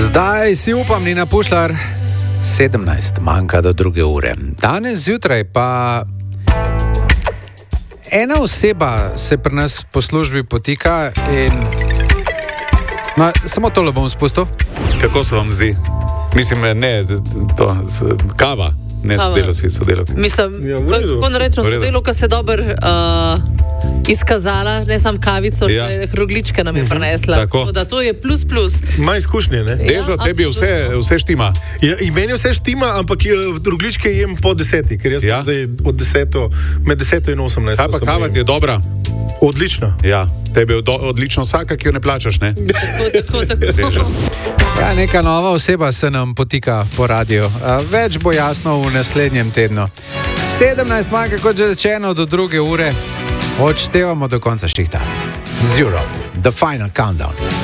Zdaj si upam, Nina Pušlar, 17 manjka do 2 ure. Danes zjutraj pa ena oseba se pri nas po službi potika in samo tole bom spustil. Kako se vam zdi? Mislim, ne, to kava, ne sodelavci. Mislim, kako rečemo, sodelavka se dobro izkazala, ne samo kavico, rogličke nam je prinesla. Tako da to je plus. Ima izkušnje, ne? Dežo, tebi vse štima. Ja, in meni vse štima, ampak rogličke jem po 10, ker jaz sem zdaj med 10 in 18. Kaj pa kava ti je dobra? Odlična. Ja, tebi je odlično vsaka, ki jo ne plačaš, ne? Tako. Ja, neka nova oseba se nam potika po radiju. Več bo jasno v naslednjem tednu. 17 manjka, kot že rečeno, do 2 ure. Odštevamo do konca šihta. Zero, the final countdown.